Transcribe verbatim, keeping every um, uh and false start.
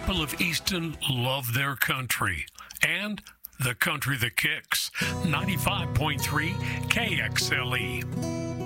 people of Easton love their country and the country that kicks. ninety-five point three K X L E.